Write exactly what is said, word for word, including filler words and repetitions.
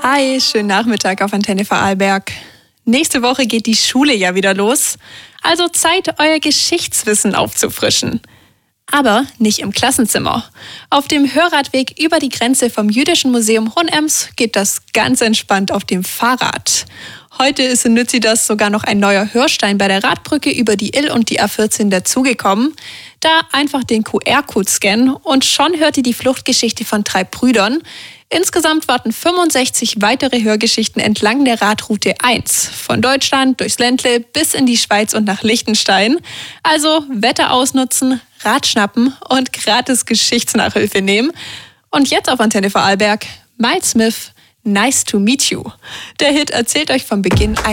Hi, schönen Nachmittag auf Antenne Vorarlberg. Nächste Woche geht die Schule ja wieder los, also Zeit, euer Geschichtswissen aufzufrischen. Aber nicht im Klassenzimmer. Auf dem Hörradweg über die Grenze vom Jüdischen Museum Hohenems geht das ganz entspannt auf dem Fahrrad. Heute ist in Nützidas sogar noch ein neuer Hörstein bei der Radbrücke über die Ill und die A vierzehn dazugekommen. Da einfach den Q R-Code scannen und schon hört ihr die Fluchtgeschichte von drei Brüdern. Insgesamt warten fünfundsechzig weitere Hörgeschichten entlang der Radroute eins. Von Deutschland durchs Ländle bis in die Schweiz und nach Liechtenstein. Also Wetter ausnutzen, Rad schnappen und gratis Geschichtsnachhilfe nehmen. Und jetzt auf Antenne Vorarlberg, Miles Smith, Nice to Meet You. Der Hit erzählt euch vom Beginn ein